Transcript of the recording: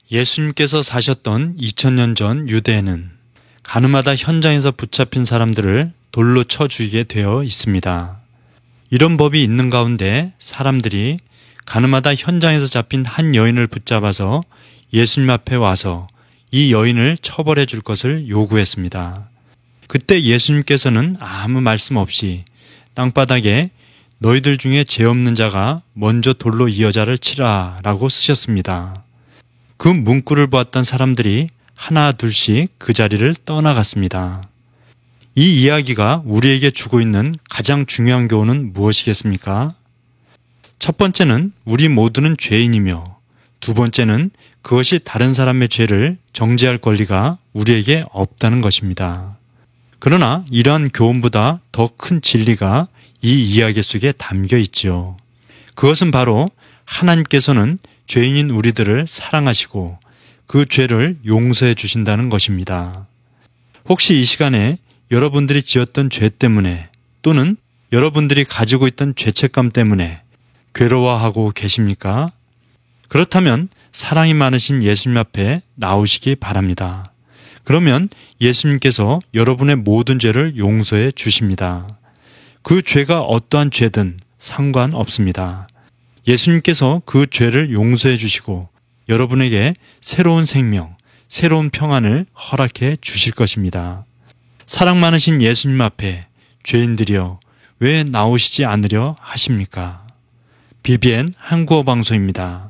예수님께서 사셨던 2000년 전 유대에는 가늠하다 현장에서 붙잡힌 사람들을 돌로 쳐 죽이게 되어 있습니다. 이런 법이 있는 가운데 사람들이 가늠하다 현장에서 잡힌 한 여인을 붙잡아서 예수님 앞에 와서 이 여인을 처벌해 줄 것을 요구했습니다. 그때 예수님께서는 아무 말씀 없이 땅바닥에 너희들 중에 죄 없는 자가 먼저 돌로 이 여자를 치라 라고 쓰셨습니다. 그 문구를 보았던 사람들이 하나 둘씩 그 자리를 떠나갔습니다. 이 이야기가 우리에게 주고 있는 가장 중요한 교훈은 무엇이겠습니까? 첫 번째는 우리 모두는 죄인이며 두 번째는 그것이 다른 사람의 죄를 정죄할 권리가 우리에게 없다는 것입니다. 그러나 이러한 교훈보다 더 큰 진리가 이 이야기 속에 담겨 있지요. 그것은 바로 하나님께서는 죄인인 우리들을 사랑하시고 그 죄를 용서해 주신다는 것입니다. 혹시 이 시간에 여러분들이 지었던 죄 때문에 또는 여러분들이 가지고 있던 죄책감 때문에 괴로워하고 계십니까? 그렇다면 사랑이 많으신 예수님 앞에 나오시기 바랍니다. 그러면 예수님께서 여러분의 모든 죄를 용서해 주십니다. 그 죄가 어떠한 죄든 상관없습니다. 예수님께서 그 죄를 용서해 주시고 여러분에게 새로운 생명, 새로운 평안을 허락해 주실 것입니다. 사랑 많으신 예수님 앞에 죄인들이여 왜 나오시지 않으려 하십니까? BBN 한국어 방송입니다.